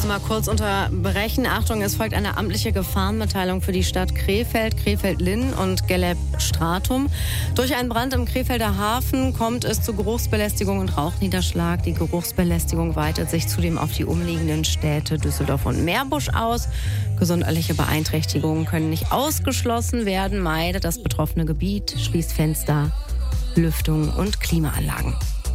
müssen mal kurz unterbrechen. Achtung, es folgt eine amtliche Gefahrenmitteilung für die Stadt Krefeld, Krefeld-Linn und Gelleb-Stratum. Durch einen Brand im Krefelder Hafen kommt es zu Geruchsbelästigung und Rauchniederschlag. Die Geruchsbelästigung weitet sich zudem auf die umliegenden Städte Düsseldorf und Meerbusch aus. Gesundheitliche Beeinträchtigungen können nicht ausgeschlossen werden. Meidet das betroffene Gebiet, schließt Fenster, Lüftung und Klimaanlagen.